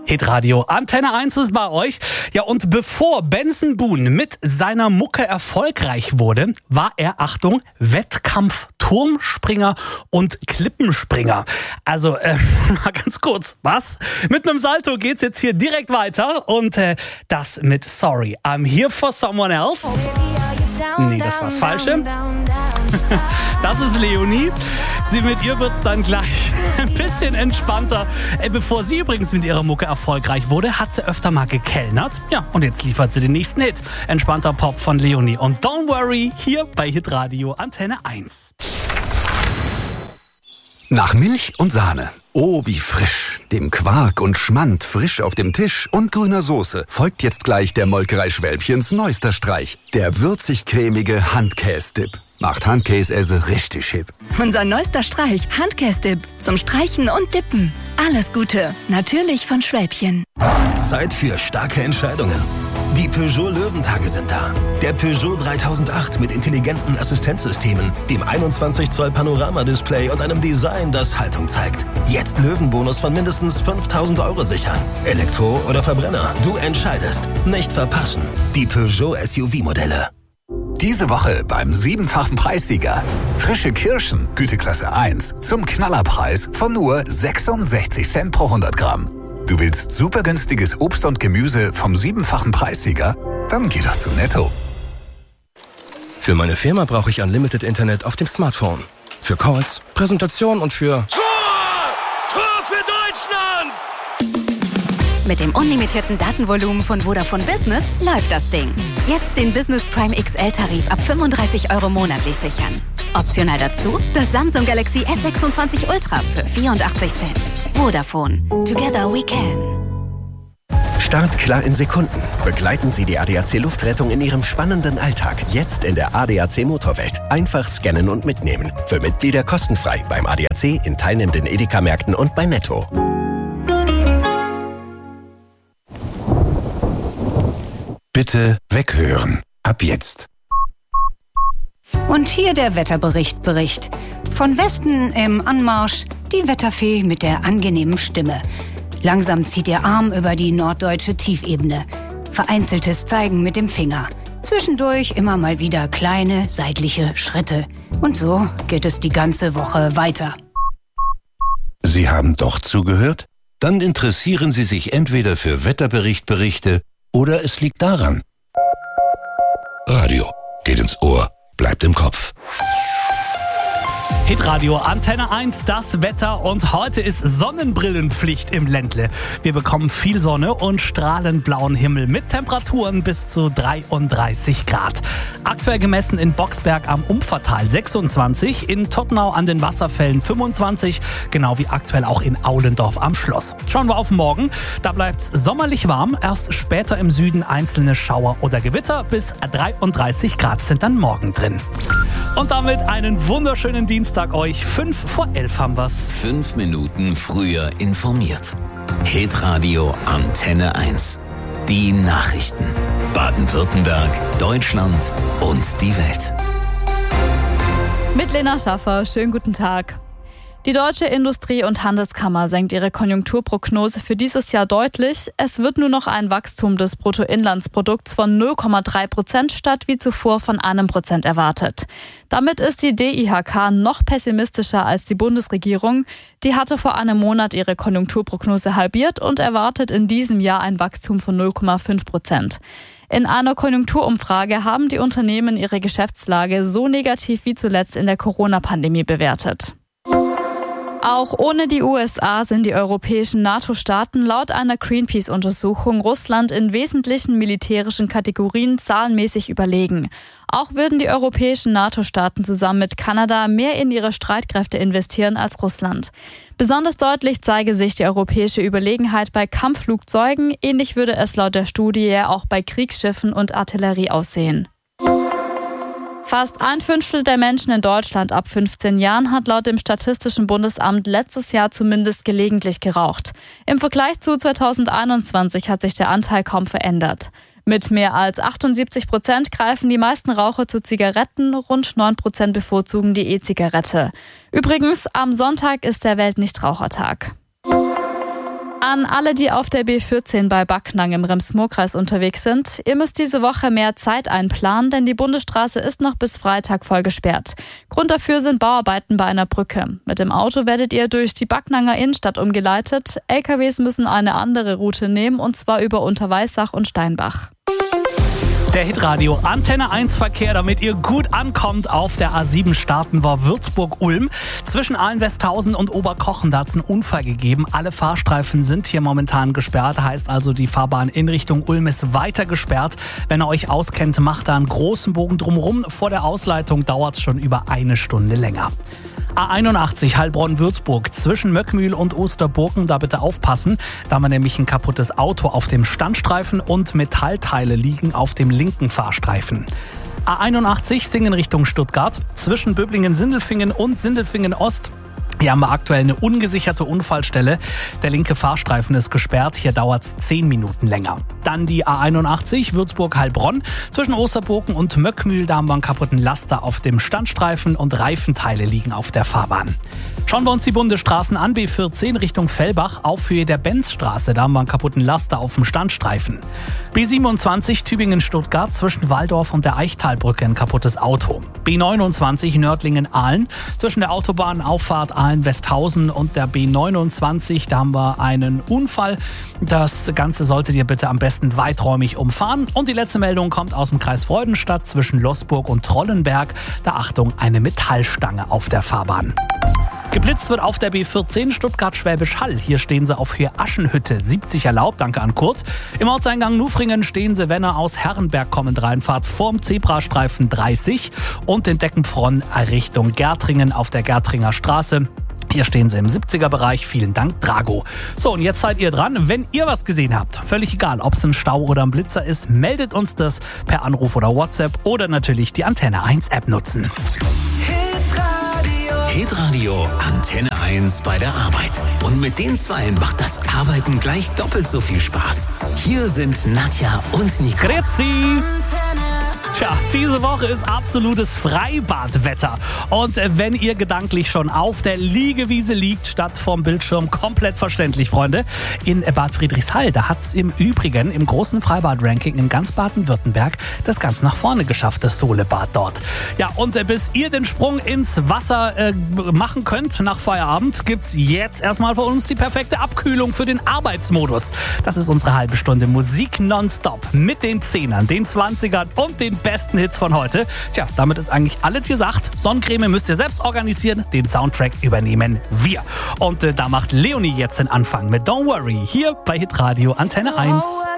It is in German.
Hitradio Antenne 1 ist bei euch. Ja, und bevor Benson Boone mit seiner Mucke erfolgreich wurde, war er, Achtung, Wettkampf-Turmspringer und Klippenspringer. Also, mal ganz kurz, was? Mit einem Salto geht's jetzt hier direkt weiter und das mit Sorry, I'm Here for Someone Else. Nee, das war's Falsche. Das ist Leonie. Mit ihr wird's dann gleich ein bisschen entspannter. Bevor sie übrigens mit ihrer Mucke erfolgreich wurde, hat sie öfter mal gekellnert. Ja, und jetzt liefert sie den nächsten Hit. Entspannter Pop von Leonie. Und Don't Worry, hier bei Hitradio Antenne 1. Nach Milch und Sahne. Oh, wie frisch. Dem Quark und Schmand frisch auf dem Tisch und grüner Soße folgt jetzt gleich der Molkerei Schwälbchens neuester Streich. Der würzig-cremige Handkäse-Dip. Macht Handkäse richtig hip. Unser neuester Streich, Handkäse-Dip. Zum Streichen und Dippen. Alles Gute. Natürlich von Schwälbchen. Zeit für starke Entscheidungen. Die Peugeot Löwentage sind da. Der Peugeot 3008 mit intelligenten Assistenzsystemen, dem 21 Zoll Panoramadisplay und einem Design, das Haltung zeigt. Jetzt Löwenbonus von mindestens 5.000 € sichern. Elektro oder Verbrenner, du entscheidest. Nicht verpassen. Die Peugeot SUV-Modelle. Diese Woche beim 7-fachen Preissieger. Frische Kirschen, Güteklasse 1, zum Knallerpreis von nur 66 Cent pro 100 Gramm. Du willst super günstiges Obst und Gemüse vom 7-fachen Preissieger? Dann geh doch zu Netto. Für meine Firma brauche ich Unlimited Internet auf dem Smartphone. Für Calls, Präsentation und für... Tor für Deutschland! Mit dem unlimitierten Datenvolumen von Vodafone Business läuft das Ding. Jetzt den Business Prime XL-Tarif ab 35 € monatlich sichern. Optional dazu das Samsung Galaxy S26 Ultra für 84 Cent. Vodafone. Together we can. Start klar in Sekunden. Begleiten Sie die ADAC Luftrettung in Ihrem spannenden Alltag. Jetzt in der ADAC Motorwelt. Einfach scannen und mitnehmen. Für Mitglieder kostenfrei beim ADAC, in teilnehmenden Edeka-Märkten und bei Netto. Bitte weghören. Ab jetzt. Und hier der Wetterbericht. Von Westen im Anmarsch die Wetterfee mit der angenehmen Stimme. Langsam zieht ihr Arm über die norddeutsche Tiefebene. Vereinzeltes Zeigen mit dem Finger. Zwischendurch immer mal wieder kleine seitliche Schritte. Und so geht es die ganze Woche weiter. Sie haben doch zugehört? Dann interessieren Sie sich entweder für Wetterberichte oder es liegt daran. Radio geht ins Ohr, bleibt im Kopf. Hitradio Antenne 1, das Wetter, und heute ist Sonnenbrillenpflicht im Ländle. Wir bekommen viel Sonne und strahlend blauen Himmel mit Temperaturen bis zu 33 Grad. Aktuell gemessen in Boxberg am Umpfertal 26, in Tottenau an den Wasserfällen 25, genau wie aktuell auch in Aulendorf am Schloss. Schauen wir auf morgen, da bleibt's sommerlich warm, erst später im Süden einzelne Schauer oder Gewitter, bis 33 Grad sind dann morgen drin. Und damit einen wunderschönen Dienstag euch. 11:05 haben wir's. 5 Minuten früher informiert. Hitradio Antenne 1. Die Nachrichten. Baden-Württemberg, Deutschland und die Welt. Mit Lena Schaffer, schönen guten Tag. Die Deutsche Industrie- und Handelskammer senkt ihre Konjunkturprognose für dieses Jahr deutlich. Es wird nur noch ein Wachstum des Bruttoinlandsprodukts von 0,3% statt wie zuvor von 1% erwartet. Damit ist die DIHK noch pessimistischer als die Bundesregierung. Die hatte vor einem Monat ihre Konjunkturprognose halbiert und erwartet in diesem Jahr ein Wachstum von 0,5%. In einer Konjunkturumfrage haben die Unternehmen ihre Geschäftslage so negativ wie zuletzt in der Corona-Pandemie bewertet. Auch ohne die USA sind die europäischen NATO-Staaten laut einer Greenpeace-Untersuchung Russland in wesentlichen militärischen Kategorien zahlenmäßig überlegen. Auch würden die europäischen NATO-Staaten zusammen mit Kanada mehr in ihre Streitkräfte investieren als Russland. Besonders deutlich zeige sich die europäische Überlegenheit bei Kampfflugzeugen. Ähnlich würde es laut der Studie auch bei Kriegsschiffen und Artillerie aussehen. Fast 1/5 der Menschen in Deutschland ab 15 Jahren hat laut dem Statistischen Bundesamt letztes Jahr zumindest gelegentlich geraucht. Im Vergleich zu 2021 hat sich der Anteil kaum verändert. Mit mehr als 78% greifen die meisten Raucher zu Zigaretten, rund 9% bevorzugen die E-Zigarette. Übrigens, am Sonntag ist der Weltnichtrauchertag. An alle, die auf der B14 bei Backnang im Rems-Murr-Kreis unterwegs sind, ihr müsst diese Woche mehr Zeit einplanen, denn die Bundesstraße ist noch bis Freitag voll gesperrt. Grund dafür sind Bauarbeiten bei einer Brücke. Mit dem Auto werdet ihr durch die Backnanger Innenstadt umgeleitet. LKWs müssen eine andere Route nehmen, und zwar über Unterweissach und Steinbach. Der Hitradio Antenne 1 Verkehr, damit ihr gut ankommt. Auf der A7 starten wir Würzburg-Ulm. Zwischen Ahlen-Westhausen und Oberkochen, da hat es einen Unfall gegeben. Alle Fahrstreifen sind hier momentan gesperrt. Heißt also, die Fahrbahn in Richtung Ulm ist weiter gesperrt. Wenn ihr euch auskennt, macht da einen großen Bogen drumherum. Vor der Ausleitung dauert es schon über eine Stunde länger. A81 Heilbronn-Würzburg zwischen Möckmühl und Osterburgen, da bitte aufpassen. Da haben wir nämlich ein kaputtes Auto auf dem Standstreifen und Metallteile liegen auf dem linken Fahrstreifen. A81 Singen Richtung Stuttgart zwischen Böblingen-Sindelfingen und Sindelfingen-Ost. Hier haben wir aktuell eine ungesicherte Unfallstelle. Der linke Fahrstreifen ist gesperrt. Hier dauert es 10 Minuten länger. Dann die A81 Würzburg-Heilbronn. Zwischen Osterburgen und Möckmühl, da haben wir einen kaputten Laster auf dem Standstreifen und Reifenteile liegen auf der Fahrbahn. Schauen wir uns die Bundesstraßen an. B14 Richtung Fellbach auf Höhe der Benzstraße. Da haben wir einen kaputten Laster auf dem Standstreifen. B27 Tübingen-Stuttgart zwischen Walldorf und der Eichtalbrücke ein kaputtes Auto. B29 Nördlingen-Ahlen zwischen der Autobahnauffahrt Ahlen-Westhausen und der B29. Da haben wir einen Unfall. Das Ganze solltet ihr bitte am besten weiträumig umfahren. Und die letzte Meldung kommt aus dem Kreis Freudenstadt zwischen Loßburg und Trollenberg. Da Achtung, eine Metallstange auf der Fahrbahn. Geblitzt wird auf der B14 Stuttgart-Schwäbisch Hall. Hier stehen sie auf Höhe Aschenhütte. 70 erlaubt, danke an Kurt. Im Ortseingang Nufringen stehen sie, wenn ihr aus Herrenberg kommend reinfahrt, vorm Zebrastreifen 30 und den Deckenfron Richtung Gärtringen auf der Gärtringer Straße. Hier stehen sie im 70er-Bereich. Vielen Dank, Drago. So, und jetzt seid ihr dran. Wenn ihr was gesehen habt, völlig egal, ob es ein Stau oder ein Blitzer ist, meldet uns das per Anruf oder WhatsApp oder natürlich die Antenne 1 App nutzen. Hitradio Antenne 1 bei der Arbeit. Und mit den Zweien macht das Arbeiten gleich doppelt so viel Spaß. Hier sind Nadja und Nico. Grüezi! Tja, diese Woche ist absolutes Freibadwetter. Und wenn ihr gedanklich schon auf der Liegewiese liegt, statt vorm Bildschirm, komplett verständlich, Freunde. In Bad Friedrichshall, da hat's im Übrigen im großen Freibad-Ranking in ganz Baden-Württemberg das ganz nach vorne geschafft, das Solebad dort. Ja, und bis ihr den Sprung ins Wasser machen könnt nach Feierabend, gibt's jetzt erstmal von uns die perfekte Abkühlung für den Arbeitsmodus. Das ist unsere halbe Stunde Musik nonstop mit den 10ern, den 20ern und den besten Hits von heute. Tja, damit ist eigentlich alles gesagt. Sonnencreme müsst ihr selbst organisieren. Den Soundtrack übernehmen wir. Und da macht Leonie jetzt den Anfang mit Don't Worry hier bei Hitradio Antenne 1.